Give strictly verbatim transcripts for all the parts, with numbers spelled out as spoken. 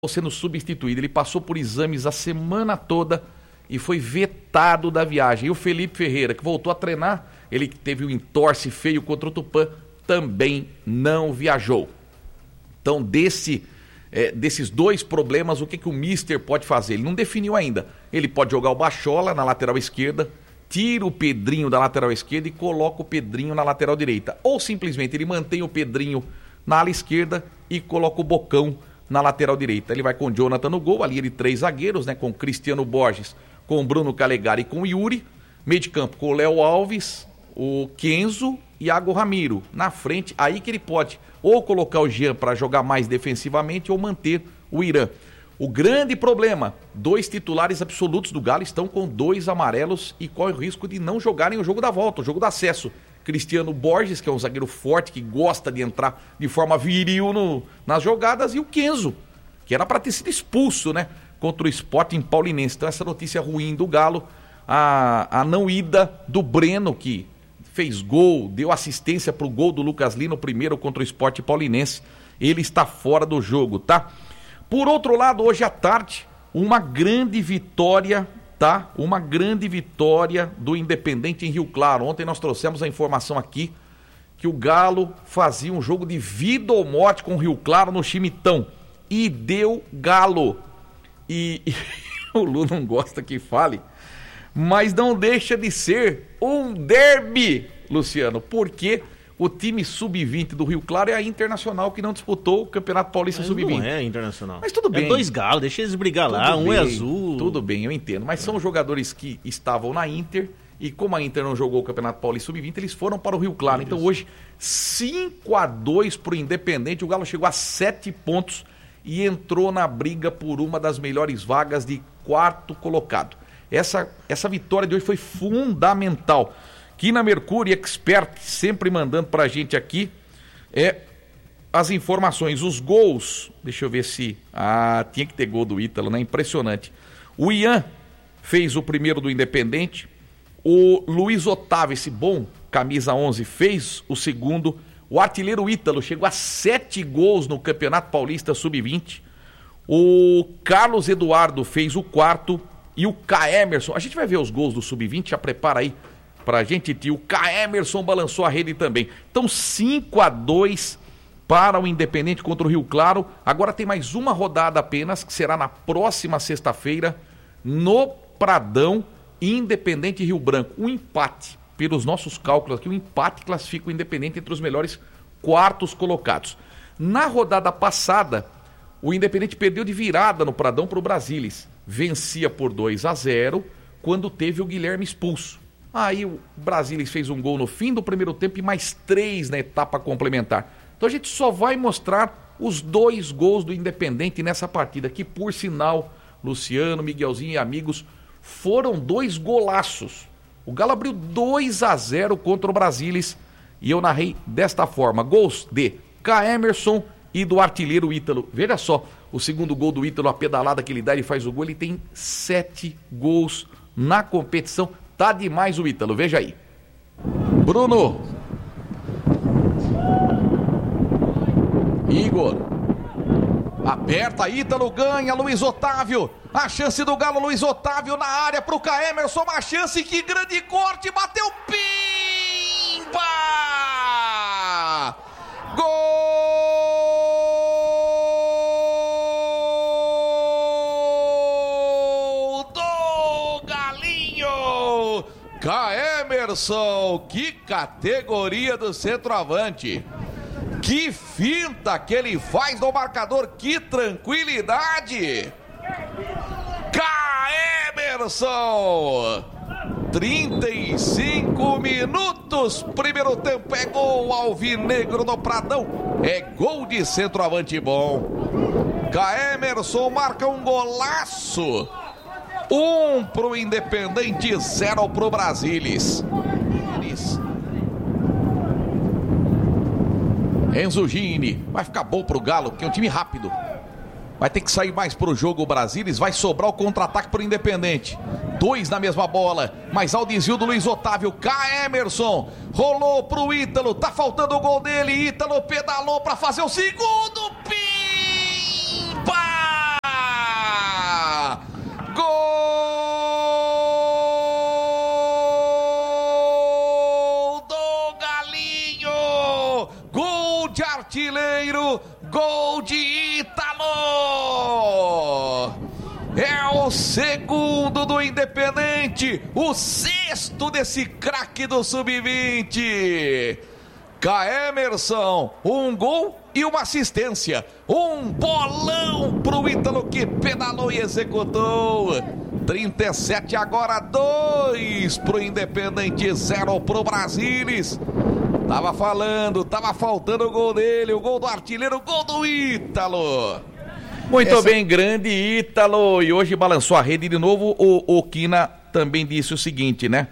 sendo substituído. Ele passou por exames a semana toda e foi vetado da viagem. E o Felipe Ferreira, que voltou a treinar, ele teve um entorse feio contra o Tupã, também não viajou. Então, desse, é, desses dois problemas, o que, que o Mister pode fazer? Ele não definiu ainda. Ele pode jogar o Bachola na lateral esquerda, tira o Pedrinho da lateral esquerda e coloca o Pedrinho na lateral direita. Ou simplesmente ele mantém o Pedrinho na ala esquerda e coloca o Bocão na lateral direita. Ele vai com o Jonathan no gol, ali ele três zagueiros, né, com Cristiano Borges, com o Bruno Calegari e com o Yuri. Meio de campo com o Léo Alves, o Kenzo e Iago Ramiro. Na frente, aí que ele pode ou colocar o Jean para jogar mais defensivamente ou manter o Irã. O grande problema, dois titulares absolutos do Galo estão com dois amarelos e corre o risco de não jogarem o jogo da volta, o jogo do acesso. Cristiano Borges, que é um zagueiro forte, que gosta de entrar de forma viril no, nas jogadas, e o Kenzo, que era para ter sido expulso, né, contra o Sporting Paulinense. Então essa notícia ruim do Galo, a, a não ida do Breno, que fez gol, deu assistência para o gol do Lucas Lino, primeiro contra o Sporting Paulinense, ele está fora do jogo, tá? Por outro lado, hoje à tarde, uma grande vitória, tá? Uma grande vitória do Independente em Rio Claro. Ontem nós trouxemos a informação aqui que o Galo fazia um jogo de vida ou morte com o Rio Claro no Chimitão. E deu Galo. E, e o Lu não gosta que fale, mas não deixa de ser um derby, Luciano, porque o time sub vinte do Rio Claro é a Internacional, que não disputou o Campeonato Paulista sub vinte. Não é Internacional. Mas tudo bem. É dois galos, deixa eles brigar tudo lá, um bem, é azul. Tudo bem, eu entendo. Mas é. são jogadores que estavam na Inter e como a Inter não jogou o Campeonato Paulista sub vinte, eles foram para o Rio Claro. Então hoje, cinco a dois para o Independente, o Galo chegou a sete pontos e entrou na briga por uma das melhores vagas de quarto colocado. Essa, essa vitória de hoje foi fundamental. Aqui na Mercury Expert, sempre mandando pra gente aqui, é as informações, os gols. Deixa eu ver se... Ah, tinha que ter gol do Ítalo, né? Impressionante. O Ian fez o primeiro do Independente. O Luiz Otávio, esse bom camisa onze, fez o segundo. O artilheiro Ítalo chegou a sete gols no Campeonato Paulista sub vinte. O Carlos Eduardo fez o quarto. E o K. Emerson, a gente vai ver os gols do sub vinte, já prepara aí pra gente, tio. O K. Emerson balançou a rede também. Então cinco a dois para o Independente contra o Rio Claro. Agora tem mais uma rodada apenas, que será na próxima sexta-feira, no Pradão, Independente e Rio Branco. Um empate, pelos nossos cálculos aqui, um empate classifica o Independente entre os melhores quartos colocados. Na rodada passada, o Independente perdeu de virada no Pradão para o Brasilis. Vencia por dois a zero quando teve o Guilherme expulso. Aí o Brasilis fez um gol no fim do primeiro tempo e mais três na etapa complementar. Então a gente só vai mostrar os dois gols do Independente nessa partida, que por sinal, Luciano, Miguelzinho e amigos, foram dois golaços. O Galo abriu dois a zero contra o Brasilis e eu narrei desta forma: gols de K. Emerson e do artilheiro Ítalo. Veja só, o segundo gol do Ítalo, a pedalada que ele dá, ele faz o gol, ele tem sete gols na competição. Tá demais o Ítalo, veja aí. Bruno. Igor. Aperta, Ítalo ganha, Luiz Otávio. A chance do Galo, Luiz Otávio na área pro K. Emerson, uma chance, que grande corte, bateu, pimba! Gol! K. Emerson, que categoria do centroavante, que finta que ele faz no marcador, que tranquilidade. K. Emerson, trinta e cinco minutos, primeiro tempo, é gol alvinegro no Pradão, é gol de centroavante bom. K. Emerson marca um golaço. Um pro Independente, zero pro Brasilis. Enzo Gini, vai ficar bom pro Galo, porque é um time rápido. Vai ter que sair mais pro jogo o Brasilis, vai sobrar o contra-ataque pro Independente. Dois na mesma bola, mas ao desvio do Luiz Otávio, K. Emerson, rolou pro Ítalo, tá faltando o gol dele, Ítalo pedalou pra fazer o segundo, pimba! Gol de Ítalo! É o segundo do Independente, o sexto desse craque do sub vinte. K. Emerson, um gol e uma assistência. Um bolão pro Ítalo que pedalou e executou. trinta e sete agora, dois pro Independente, zero pro Brasilis. Tava falando, tava faltando o gol dele, o gol do artilheiro, o gol do Ítalo. Muito Essa... bem, grande Ítalo. E hoje balançou a rede de novo. O, o Quina também disse o seguinte, né?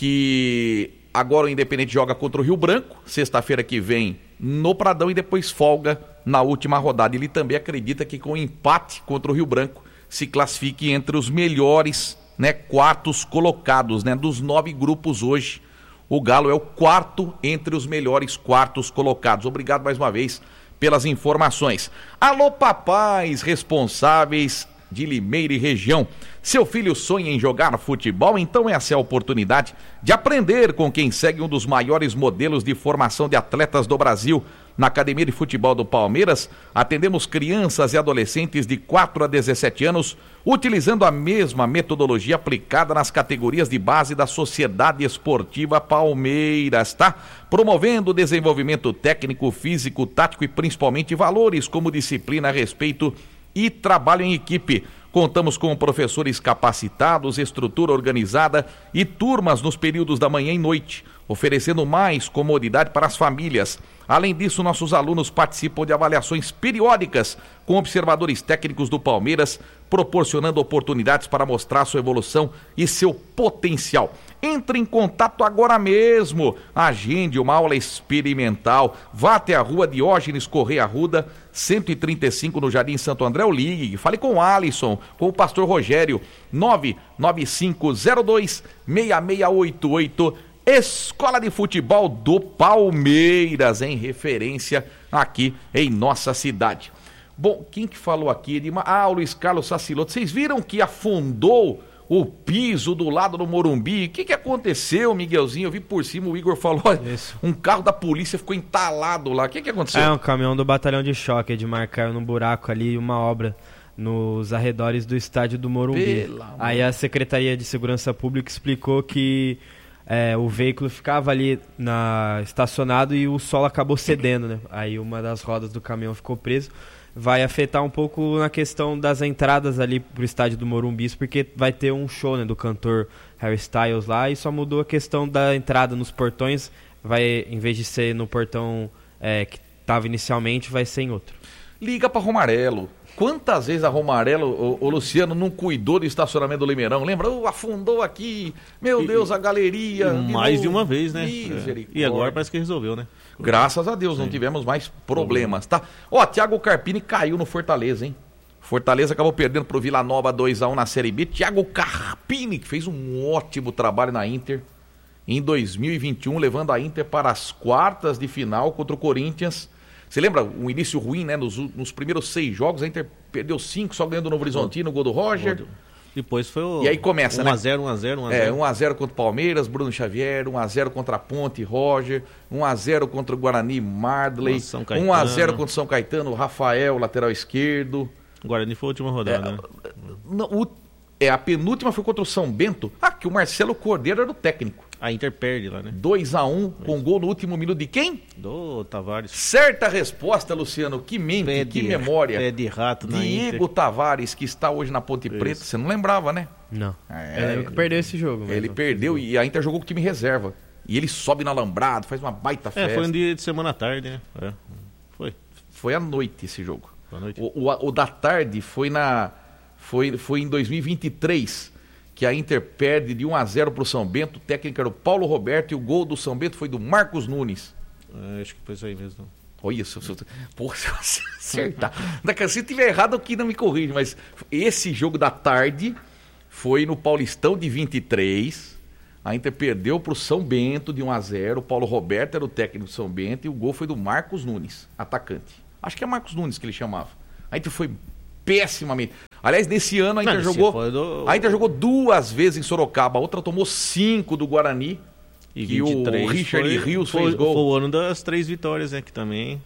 Que agora o Independente joga contra o Rio Branco, sexta-feira que vem no Pradão, e depois folga na última rodada. Ele também acredita que com o empate contra o Rio Branco se classifique entre os melhores, né, quartos colocados, né? Dos nove grupos hoje, o Galo é o quarto entre os melhores quartos colocados. Obrigado mais uma vez pelas informações. Alô, papais responsáveis de Limeira e região. Seu filho sonha em jogar futebol? Então essa é a oportunidade de aprender com quem segue um dos maiores modelos de formação de atletas do Brasil. Na Academia de Futebol do Palmeiras, atendemos crianças e adolescentes de quatro a dezessete anos, utilizando a mesma metodologia aplicada nas categorias de base da Sociedade Esportiva Palmeiras, tá? Promovendo o desenvolvimento técnico, físico, tático e principalmente valores como disciplina, respeito e trabalho em equipe. Contamos com professores capacitados, estrutura organizada e turmas nos períodos da manhã e noite, oferecendo mais comodidade para as famílias. Além disso, nossos alunos participam de avaliações periódicas com observadores técnicos do Palmeiras, proporcionando oportunidades para mostrar sua evolução e seu potencial. Entre em contato agora mesmo, agende uma aula experimental, vá até a rua Diógenes Correia Arruda, cento e trinta e cinco no Jardim Santo André, ou ligue, fale com o Alisson, com o pastor Rogério, nove nove cinco zero dois seis seis oito oito. Escola de Futebol do Palmeiras, em referência aqui em nossa cidade. Bom, quem que falou aqui? Edmar? Ah, o Luiz Carlos Saciloto. Vocês viram que afundou o piso do lado do Morumbi? O que que aconteceu, Miguelzinho? Eu vi por cima, o Igor falou, Isso. um carro da polícia ficou entalado lá. O que que aconteceu? É, um caminhão do batalhão de choque, Edmar, caiu num buraco ali, uma obra nos arredores do estádio do Morumbi. Pela Aí a Secretaria de Segurança Pública explicou que É, o veículo ficava ali na, estacionado e o solo acabou cedendo, né? Aí uma das rodas do caminhão ficou preso. Vai afetar um pouco na questão das entradas ali pro estádio do Morumbi, porque vai ter um show, né, do cantor Harry Styles lá, e só mudou a questão da entrada nos portões. Vai, em vez de ser no portão é, que estava inicialmente, vai ser em outro. Liga para Romarelo. Quantas vezes a Romarelo, o, o Luciano, não cuidou do estacionamento do Limeirão? Lembra? Oh, afundou aqui, meu e, Deus, a galeria. Mais de, de uma vez, né? É. E agora parece que resolveu, né? Graças a Deus, Sim. não tivemos mais problemas, tá? Ó, Thiago Carpini caiu no Fortaleza, hein? Fortaleza acabou perdendo pro Vila Nova dois a um na Série B. Thiago Carpini, que fez um ótimo trabalho na Inter em dois mil e vinte e um, levando a Inter para as quartas de final contra o Corinthians. Você lembra um início ruim, né? Nos, nos primeiros seis jogos, a Inter perdeu cinco, só ganhando o Novo Horizontino, o gol do Roger. Depois foi o... E aí começa, né? um a zero, um a zero, um a zero. É, um a zero contra o Palmeiras, Bruno Xavier, um a zero contra a Ponte, Roger, um a zero contra o Guarani, Mardley, um a zero contra o São Caetano, Rafael, lateral esquerdo. O Guarani foi a última rodada, é, né? Não, o, é, a penúltima foi contra o São Bento. Ah, que o Marcelo Cordeiro era o técnico. A Inter perde lá, né? dois a um, com gol no último minuto de quem? Do Tavares. Certa resposta, Luciano. Que mente, pé que de, memória. Pé de rato na Diego Inter. Tavares, que está hoje na Ponte Isso. Preta. Você não lembrava, né? Não. É, eu lembro que perdeu esse jogo. Mesmo. Ele perdeu e a Inter jogou com o time reserva. E ele sobe no alambrado, faz uma baita festa. É, foi um dia de semana à tarde, né? É. Foi. Foi à noite esse jogo. Foi à noite. O, o, o da tarde foi, na, foi, foi em dois mil e vinte e três... que a Inter perde de um a zero para o São Bento. O técnico era o Paulo Roberto e o gol do São Bento foi do Marcos Nunes. É, acho que foi isso aí mesmo. Olha isso. Porra, se você acertar. Se tiver errado, aqui não me corrige, mas esse jogo da tarde foi no Paulistão de vinte e três. A Inter perdeu para o São Bento de um a zero. O Paulo Roberto era o técnico do São Bento e o gol foi do Marcos Nunes, atacante. Acho que é Marcos Nunes que ele chamava. A Inter foi pessimamente. Aliás, nesse ano a Inter, Não, jogou, do... a Inter jogou duas vezes em Sorocaba, a outra tomou cinco do Guarani. E que o Richard foi, Rios foi, fez gol. Foi o ano das três vitórias, né? Que também.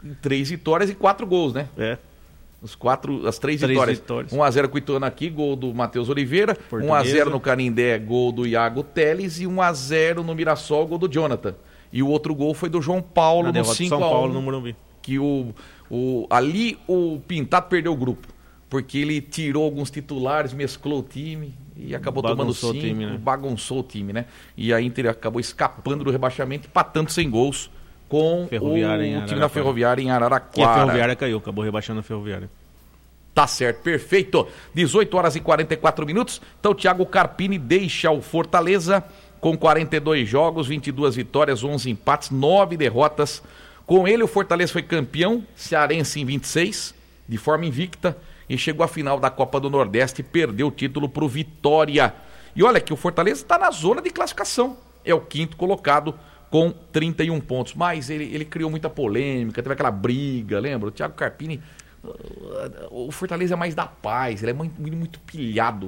três vitórias e quatro gols, né? É. Os quatro, as três, três vitórias. vitórias. um a zero com o Ituano aqui, gol do Matheus Oliveira. Portuguesa. um a zero no Canindé, gol do Iago Teles. E um a zero no Mirassol, gol do Jonathan. E o outro gol foi do João Paulo Na no cinco a um. São Paulo no Morumbi. Que o, o, ali o Pintado perdeu o grupo. Porque ele tirou alguns titulares, mesclou o time e acabou bagunçou tomando cinco, o time, né? bagunçou o time, né? E a Inter acabou escapando do rebaixamento, empatando sem gols com Ferroviária o time da Ferroviária em Araraquara. E a Ferroviária caiu, acabou rebaixando a Ferroviária. Tá certo, perfeito. dezoito horas e quarenta e quatro minutos. Então o Thiago Carpini deixa o Fortaleza com quarenta e dois jogos, vinte e duas vitórias, onze empates, nove derrotas. Com ele o Fortaleza foi campeão cearense em vinte e seis, de forma invicta, e chegou à final da Copa do Nordeste e perdeu o título para o Vitória. E olha que o Fortaleza está na zona de classificação. É o quinto colocado com trinta e um pontos. Mas ele, ele criou muita polêmica, teve aquela briga, lembra? O Thiago Carpini... O Fortaleza é mais da paz, ele é muito, muito pilhado.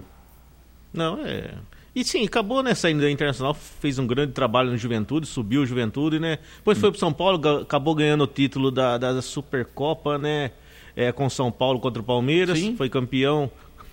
Não, é... E sim, acabou, né, saindo da Internacional, fez um grande trabalho no Juventude, subiu o Juventude, né? Depois foi pro São Paulo, acabou ganhando o título da, da Supercopa, né? É, com São Paulo contra o Palmeiras, sim. Foi campeão.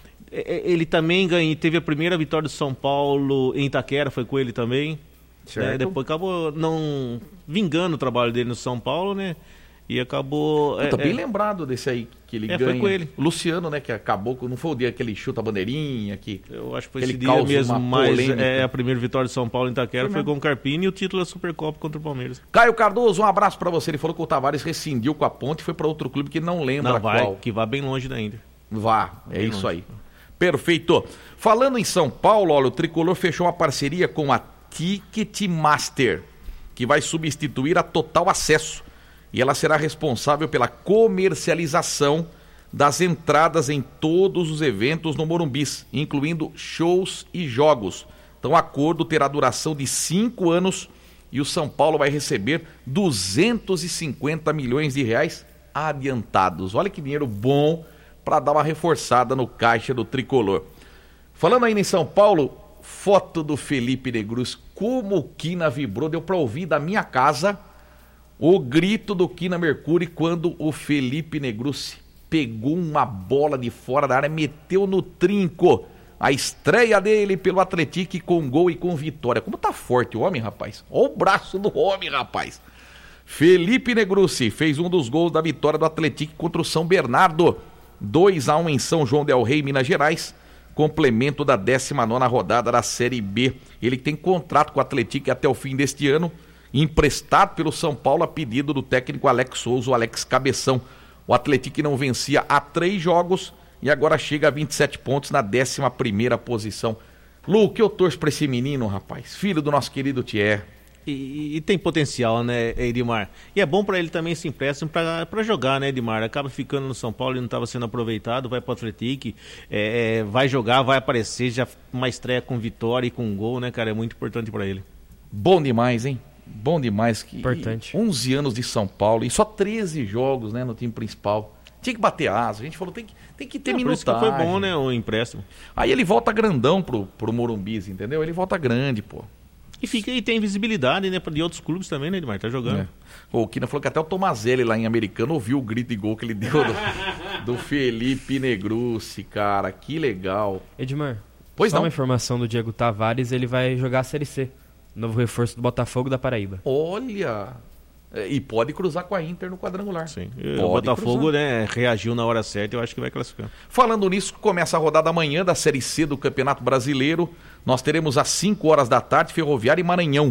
É, ele também ganhou, teve a primeira vitória do São Paulo em Itaquera, foi com ele também. Né? Depois acabou não vingando o trabalho dele no São Paulo, né? E acabou... Puta, é, bem é... lembrado desse aí que ele é, ganha. Foi com ele. Luciano, né, que acabou, não foi o dia que ele chuta a bandeirinha, que... Eu acho que foi que esse ele dia mesmo, mas é, a primeira vitória de São Paulo em Itaquera foi, foi com o Carpini e o título da Supercopa contra o Palmeiras. Caio Cardoso, um abraço pra você. Ele falou que o Tavares rescindiu com a Ponte e foi pra outro clube que não lembra não, vai, qual. Que vá bem longe da Inter. Vá, é bem isso longe. aí. Perfeito. Falando em São Paulo, olha, o Tricolor fechou uma parceria com a Ticketmaster, que vai substituir a Total Acesso. E ela será responsável pela comercialização das entradas em todos os eventos no Morumbi, incluindo shows e jogos. Então o acordo terá duração de cinco anos e o São Paulo vai receber duzentos e cinquenta milhões de reais adiantados. Olha que dinheiro bom para dar uma reforçada no caixa do Tricolor. Falando ainda em São Paulo, foto do Felipe Negruz. Como o Quina vibrou, deu para ouvir da minha casa o grito do Quina Mercury quando o Felipe Negruz pegou uma bola de fora da área, meteu no trinco. A estreia dele pelo Atlético com gol e com vitória. Como tá forte o homem, rapaz. Olha o braço do homem, rapaz. Felipe Negrucci fez um dos gols da vitória do Atlético contra o São Bernardo. dois a um em São João del Rei, Minas Gerais. Complemento da décima nona rodada da Série B. Ele tem contrato com o Atlético até o fim deste ano, emprestado pelo São Paulo a pedido do técnico Alex Souza, o Alex Cabeção. O Atlético não vencia há três jogos e agora chega a vinte e sete pontos na décima primeira posição. Lu, que eu torço pra esse menino, rapaz, filho do nosso querido Thier. E, e tem potencial, né, Edmar? E é bom para ele também esse empréstimo para jogar, né, Edmar? Acaba ficando no São Paulo e não estava sendo aproveitado, vai para o Atlético, é, é, vai jogar, vai aparecer, já uma estreia com vitória e com gol, né, cara? É muito importante para ele. Bom demais, hein? Bom demais. Que importante. onze anos de São Paulo e só treze jogos, né, no time principal. Tinha que bater asa, a gente falou, tem que, tem que ter não, minutagem. Por isso que foi bom, né, o empréstimo. Aí ele volta grandão pro, pro Morumbi, entendeu? Ele volta grande, pô. E, fica, e tem visibilidade, né, de outros clubes também, né, Edmar? Tá jogando. É. O Quina falou que até o Tomazelli lá em Americano ouviu o grito de gol que ele deu do, do Felipe Negrucci, cara. Que legal. Edmar, pois só não. uma informação do Diego Tavares, ele vai jogar a Série C. Novo reforço do Botafogo da Paraíba. Olha... E pode cruzar com a Inter no quadrangular. Sim. O Botafogo, né, reagiu na hora certa, eu acho que vai classificar. Falando nisso, começa a rodada amanhã da Série C do Campeonato Brasileiro. Nós teremos às cinco horas da tarde Ferroviária e Maranhão. O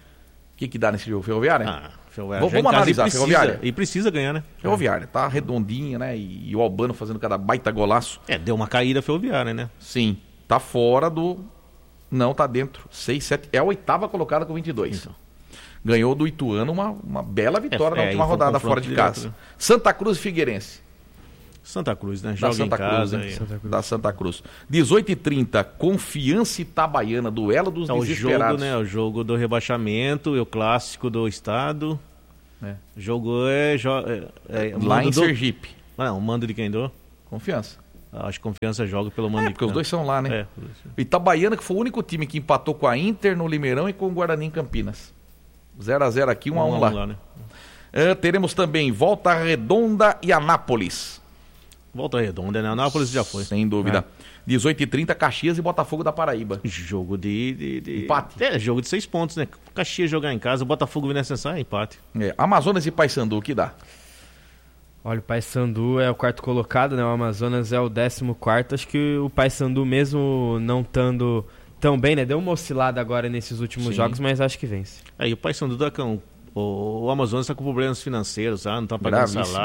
que que dá nesse jogo? Ferroviária? Ah, Ferroviária. Vamos, vamos analisar, precisa, Ferroviária. E precisa ganhar, né? Ferroviária, tá redondinha, né? E, e o Albano fazendo cada baita golaço. É, deu uma caída Ferroviária, né? Sim, tá fora do... Não, tá dentro. seis, sete... É a oitava colocada com vinte e dois. Então. Ganhou do Ituano uma, uma bela vitória é, na última é, rodada um fora de casa. Direto, né? Santa Cruz e Figueirense. Santa Cruz, né? Joga Santa em casa. Cruz, Santa Cruz. Da Santa Cruz. dezoito e trinta, Confiança Itabaiana, duelo dos é desesperados. O jogo, né? O jogo do rebaixamento, é o clássico do estado. É. O jogo é... é, é Lá em do... Sergipe. Não, o mando de quem deu? Confiança. Acho que Confiança joga pelo mando é, de porque os dois são lá, né? É. Itabaiana, que foi o único time que empatou com a Inter no Limeirão e com o Guarani em Campinas. zero a zero aqui, um a um lá. lá né? Uh, teremos também Volta Redonda e Anápolis. Volta Redonda, né? Anápolis já foi. Sem dúvida. É. dezoito e trinta, Caxias e Botafogo da Paraíba. Jogo de... de, de... Empate. É, jogo de seis pontos, né? Caxias jogar em casa, Botafogo vir nessa é empate. É. Amazonas e Paysandu, o que dá? Olha, o Paysandu é o quarto colocado, né? O Amazonas é o décimo quarto. Acho que o Paysandu, mesmo não estando tão bem, né? Deu uma oscilada agora nesses últimos Sim. jogos, mas acho que vence. Aí o Paysandu tá com... O Amazonas está com problemas financeiros, ah, não está pagando salário.